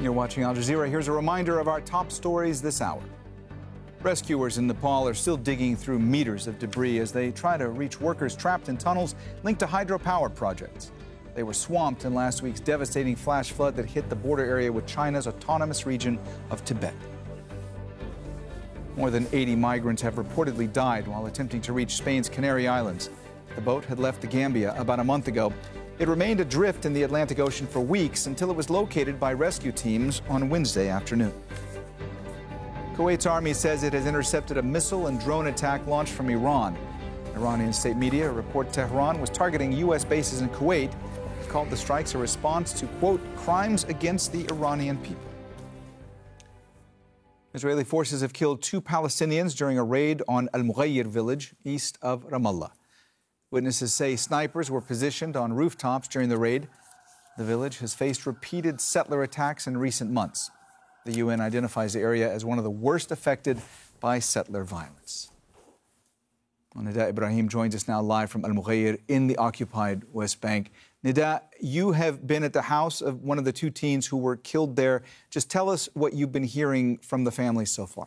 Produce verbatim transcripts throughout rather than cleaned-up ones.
You're watching Al Jazeera. Here's a reminder of our top stories this hour. Rescuers in Nepal are still digging through meters of debris as they try to reach workers trapped in tunnels linked to hydropower projects. They were swamped in last week's devastating flash flood that hit the border area with China's autonomous region of Tibet. More than eighty migrants have reportedly died while attempting to reach Spain's Canary Islands. The boat had left the Gambia about a month ago. It remained adrift in the Atlantic Ocean for weeks until it was located by rescue teams on Wednesday afternoon. Kuwait's army says it has intercepted a missile and drone attack launched from Iran. Iranian state media report Tehran was targeting U S bases in Kuwait. It called the strikes a response to, quote, crimes against the Iranian people. Israeli forces have killed two Palestinians during a raid on Al Mughayr village east of Ramallah. Witnesses say snipers were positioned on rooftops during the raid. The village has faced repeated settler attacks in recent months. The U N identifies the area as one of the worst affected by settler violence. Nida Ibrahim joins us now live from Al Mughayr in the occupied West Bank. Nida, you have been at the house of one of the two teens who were killed there. Just tell us what you've been hearing from the family so far.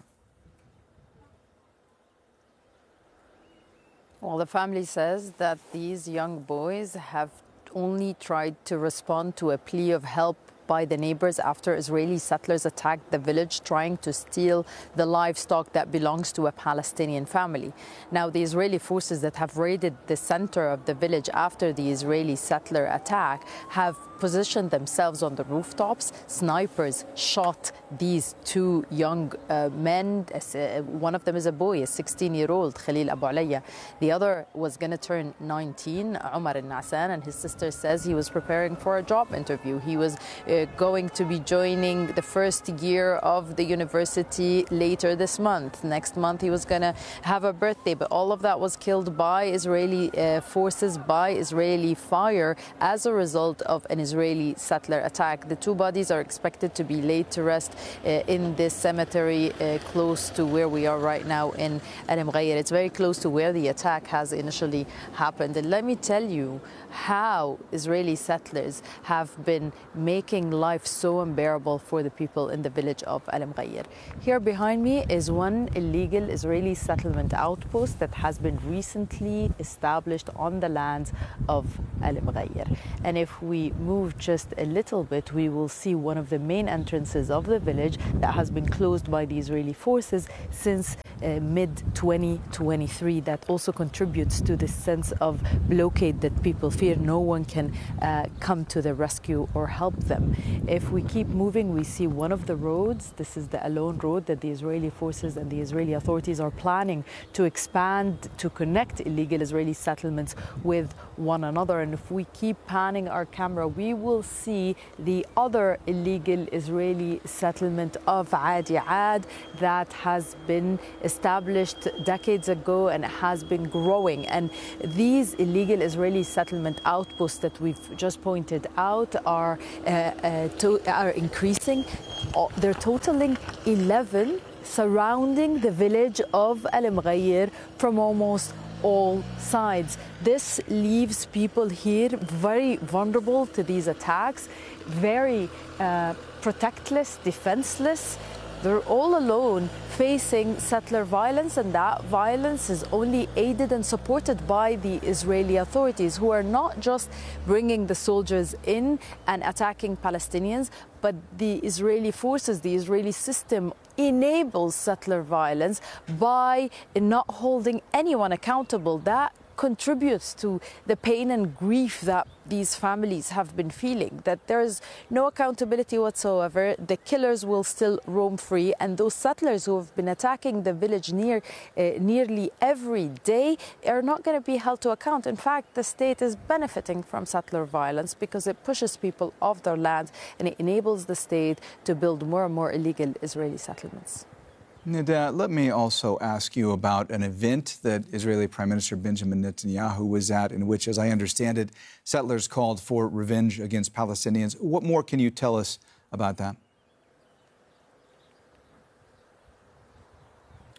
Well, the family says that these young boys have only tried to respond to a plea of help by the neighbors after Israeli settlers attacked the village, trying to steal the livestock that belongs to a Palestinian family. Now, the Israeli forces that have raided the center of the village after the Israeli settler attack have positioned themselves on the rooftops. Snipers shot these two young uh, men. Uh, one of them is a boy, a sixteen-year-old, Khalil Abu Alayya. The other was going to turn nineteen, Omar al-Nasan, and his sister says he was preparing for a job interview. He was uh, going to be joining the first year of the university later this month. Next month he was going to have a birthday, but all of that was killed by Israeli uh, forces, by Israeli fire as a result of an Israeli settler attack. The two bodies are expected to be laid to rest uh, in this cemetery uh, close to where we are right now in Al Mughayr. It's very close to where the attack has initially happened. And let me tell you how Israeli settlers have been making life so unbearable for the people in the village of Al Mughayr. Here behind me is one illegal Israeli settlement outpost that has been recently established on the lands of Al Mughayr. And if we move just a little bit, we will see one of the main entrances of the village that has been closed by the Israeli forces since uh, mid twenty twenty-three. That also contributes to this sense of blockade that people fear no one can uh, come to the rescue or help them. If we keep moving, we see one of the roads. This is the Alon Road that the Israeli forces and the Israeli authorities are planning to expand to connect illegal Israeli settlements with one another. And if we keep panning our camera, we will see the other illegal Israeli settlement of Adi Ad that has been established decades ago and has been growing. And these illegal Israeli settlement outposts that we've just pointed out are uh, uh, to, are increasing. They're totaling eleven surrounding the village of Al Mughayr from almost all sides. This leaves people here very vulnerable to these attacks, very uh, protectless, defenseless. They're all alone facing settler violence, and that violence is only aided and supported by the Israeli authorities, who are not just bringing the soldiers in and attacking Palestinians, but the Israeli forces, the Israeli system enables settler violence by not holding anyone accountable. That contributes to the pain and grief that these families have been feeling, that there is no accountability whatsoever. The killers will still roam free, and those settlers who have been attacking the village near uh, nearly every day are not going to be held to account. In fact, the state is benefiting from settler violence because it pushes people off their land and it enables the state to build more and more illegal Israeli settlements. Nida, let me also ask you about an event that Israeli Prime Minister Benjamin Netanyahu was at, in which, as I understand it, settlers called for revenge against Palestinians. What more can you tell us about that?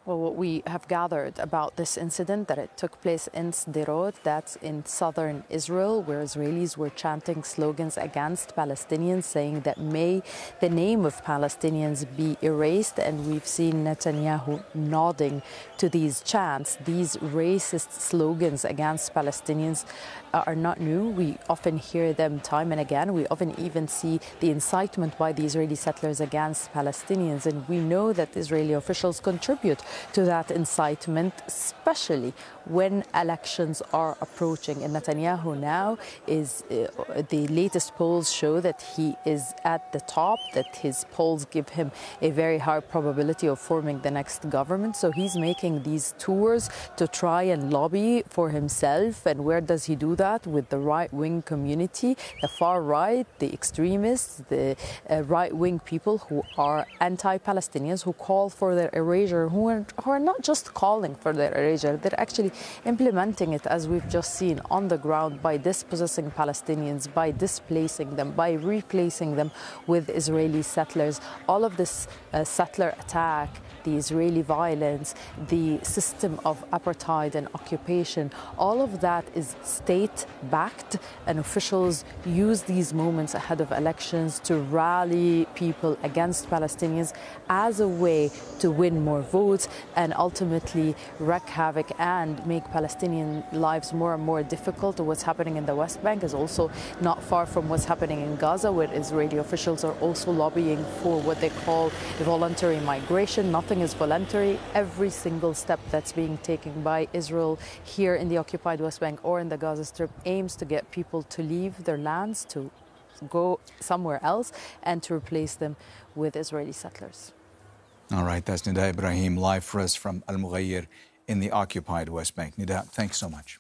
Well, what we have gathered about this incident, that it took place in Sderot, that's in southern Israel, where Israelis were chanting slogans against Palestinians, saying that may the name of Palestinians be erased. And we've seen Netanyahu nodding to these chants. These racist slogans against Palestinians are not new. We often hear them time and again. We often even see the incitement by the Israeli settlers against Palestinians. And we know that Israeli officials contribute to that incitement, especially when elections are approaching. And Netanyahu now is, uh, the latest polls show that he is at the top, that his polls give him a very high probability of forming the next government. So he's making these tours to try and lobby for himself. And where does he do that? With the right-wing community, the far right, the extremists, the uh, right-wing people who are anti-Palestinians, who call for their erasure, who are, who are not just calling for their erasure, they're actually implementing it, as we've just seen on the ground, by dispossessing Palestinians, by displacing them, by replacing them with Israeli settlers. All of this uh, settler attack, the Israeli violence, the system of apartheid and occupation, all of that is state-backed, and officials use these moments ahead of elections to rally people against Palestinians as a way to win more votes and ultimately wreak havoc and make Palestinian lives more and more difficult. What's happening in the West Bank is also not far from what's happening in Gaza, where Israeli officials are also lobbying for what they call voluntary migration. Nothing is voluntary. Every single step that's being taken by Israel here in the occupied West Bank or in the Gaza Strip aims to get people to leave their lands, to go somewhere else, and to replace them with Israeli settlers. All right, that's Nida Ibrahim live for us from Al Mughayir in the occupied West Bank. Nida, thanks so much.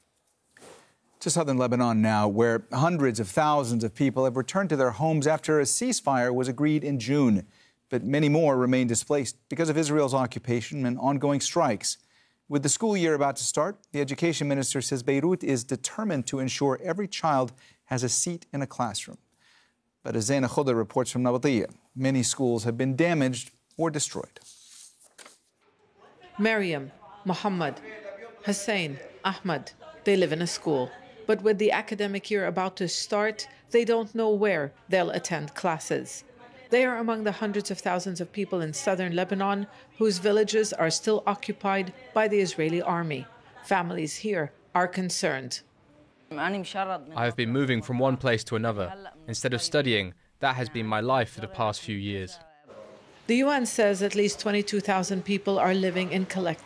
To southern Lebanon now, where hundreds of thousands of people have returned to their homes after a ceasefire was agreed in June. But many more remain displaced because of Israel's occupation and ongoing strikes. With the school year about to start, the education minister says Beirut is determined to ensure every child has a seat in a classroom. But as Zaina Khuda reports from Nabatiyah, many schools have been damaged or destroyed. Maryam, Muhammad, Hussein, Ahmad, they live in a school. But with the academic year about to start, they don't know where they'll attend classes. They are among the hundreds of thousands of people in southern Lebanon whose villages are still occupied by the Israeli army. Families here are concerned. I have been moving from one place to another. Instead of studying, that has been my life for the past few years. The U N says at least twenty-two thousand people are living in collective